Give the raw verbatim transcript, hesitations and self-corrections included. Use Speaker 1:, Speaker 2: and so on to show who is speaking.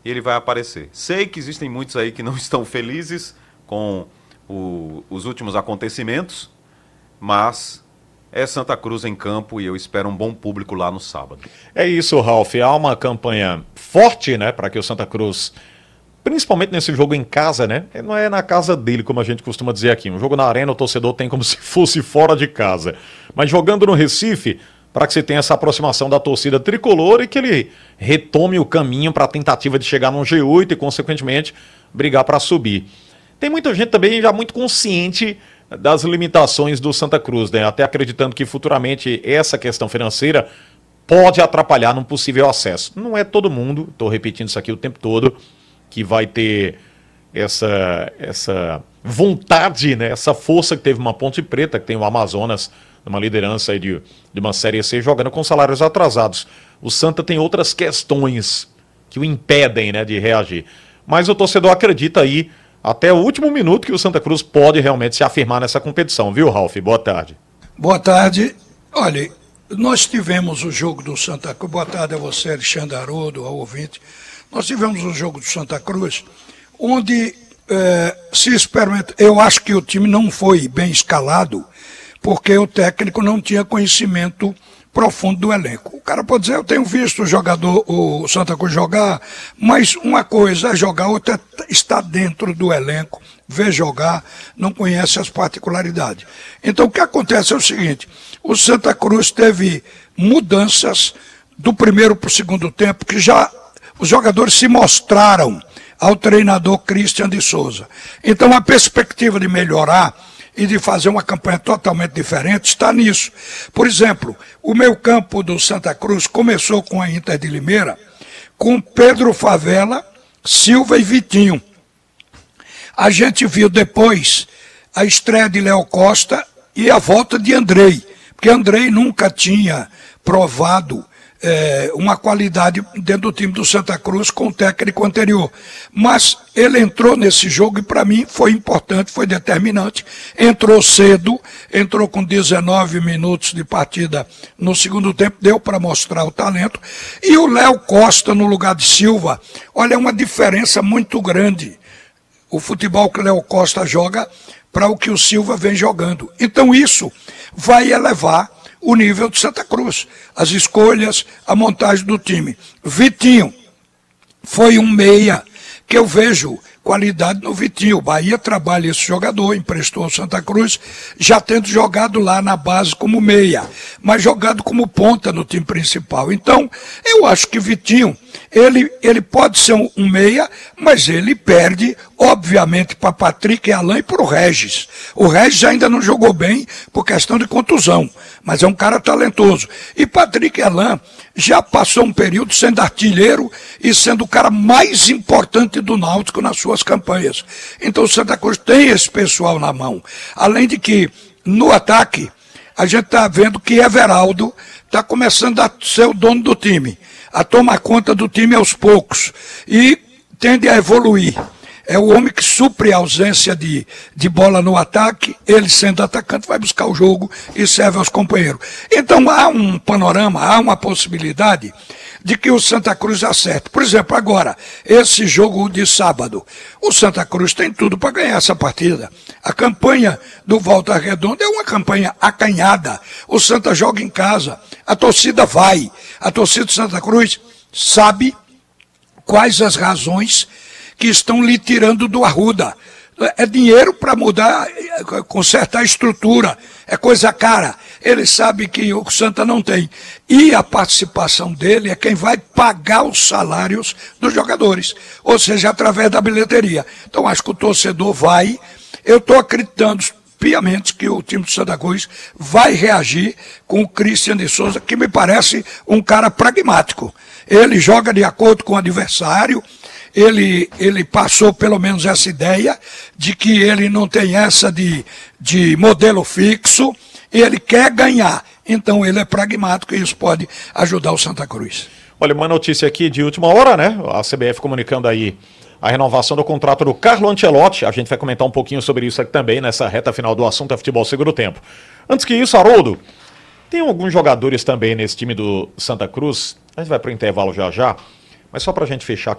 Speaker 1: e ele vai aparecer. Sei que existem muitos aí que não estão felizes com o, os últimos acontecimentos, mas é Santa Cruz em campo e eu espero um bom público lá no sábado.
Speaker 2: É isso, Ralf. Há uma campanha forte, né, para que o Santa Cruz, principalmente nesse jogo em casa, né? Não é na casa dele, como a gente costuma dizer aqui. Um jogo na arena, o torcedor tem como se fosse fora de casa. Mas jogando no Recife, para que você tenha essa aproximação da torcida tricolor e que ele retome o caminho para a tentativa de chegar no G oito e, consequentemente, brigar para subir. Tem muita gente também já muito consciente das limitações do Santa Cruz, né? Até acreditando que futuramente essa questão financeira pode atrapalhar num possível acesso. Não é todo mundo, estou repetindo isso aqui o tempo todo, que vai ter essa, essa vontade, né? Essa força que teve uma Ponte Preta, que tem o Amazonas, uma liderança aí de, de uma Série C, jogando com salários atrasados. O Santa tem outras questões que o impedem, né, de reagir. Mas o torcedor acredita aí, até o último minuto, que o Santa Cruz pode realmente se afirmar nessa competição, viu, Ralf? Boa tarde.
Speaker 3: Boa tarde. Olha, nós tivemos o jogo do Santa Cruz. Boa tarde a você, Alexandre Haroldo, ao ouvinte. Nós tivemos o jogo do Santa Cruz, onde eh, se experimenta. Eu acho que o time não foi bem escalado, porque o técnico não tinha conhecimento profundo do elenco. O cara pode dizer, eu tenho visto o jogador, o Santa Cruz jogar, mas uma coisa é jogar, outra é estar dentro do elenco, ver jogar, não conhece as particularidades. Então o que acontece é o seguinte, o Santa Cruz teve mudanças do primeiro para o segundo tempo, que já os jogadores se mostraram ao treinador Christian de Souza. Então a perspectiva de melhorar e de fazer uma campanha totalmente diferente está nisso. Por exemplo, o meio campo do Santa Cruz começou com a Inter de Limeira, com Pedro Favela, Silva e Vitinho. A gente viu depois a estreia de Léo Costa e a volta de Andrei, porque Andrei nunca tinha provado É, uma qualidade dentro do time do Santa Cruz com o técnico anterior. Mas ele entrou nesse jogo e para mim foi importante, foi determinante. Entrou cedo, entrou com dezenove minutos de partida no segundo tempo, deu para mostrar o talento. E o Léo Costa no lugar de Silva, olha, é uma diferença muito grande. O futebol que o Léo Costa joga para o que o Silva vem jogando. Então isso vai elevar o nível de Santa Cruz, as escolhas, a montagem do time. Vitinho foi um meia que eu vejo qualidade no Vitinho. O Bahia trabalha esse jogador, emprestou ao Santa Cruz, já tendo jogado lá na base como meia, mas jogado como ponta no time principal. Então, eu acho que Vitinho, ele, ele pode ser um, um meia, mas ele perde, obviamente, para Patrick e Alain e para o Regis. O Regis ainda não jogou bem por questão de contusão, mas é um cara talentoso. E Patrick e Alain já passou um período sendo artilheiro e sendo o cara mais importante do Náutico nas suas campanhas. Então o Santa Cruz tem esse pessoal na mão. Além de que, no ataque, a gente está vendo que Everaldo está começando a ser o dono do time, a tomar conta do time aos poucos e tende a evoluir. É o homem que supre a ausência de, de bola no ataque, ele sendo atacante vai buscar o jogo e serve aos companheiros. Então há um panorama, há uma possibilidade de que o Santa Cruz acerte. Por exemplo, agora, esse jogo de sábado, o Santa Cruz tem tudo para ganhar essa partida. A campanha do Volta Redonda é uma campanha acanhada. O Santa joga em casa, a torcida vai. A torcida do Santa Cruz sabe quais as razões que estão lhe tirando do Arruda. É dinheiro para mudar, consertar a estrutura, é coisa cara. Ele sabe que o Santa não tem. E a participação dele é quem vai pagar os salários dos jogadores, ou seja, através da bilheteria. Então acho que o torcedor vai, eu estou acreditando piamente que o time do Santa Cruz vai reagir com o Christian de Souza, que me parece um cara pragmático. Ele joga de acordo com o adversário, Ele, ele passou pelo menos essa ideia de que ele não tem essa de, de modelo fixo, ele quer ganhar. Então ele é pragmático e isso pode ajudar o Santa Cruz.
Speaker 2: Olha, uma notícia aqui de última hora, né? A C B F comunicando aí a renovação do contrato do Carlo Ancelotti. A gente vai comentar um pouquinho sobre isso aqui também nessa reta final do assunto é futebol segundo tempo. Antes que isso, Haroldo, tem alguns jogadores também nesse time do Santa Cruz. A gente vai para o intervalo já já, mas só para a gente fechar aqui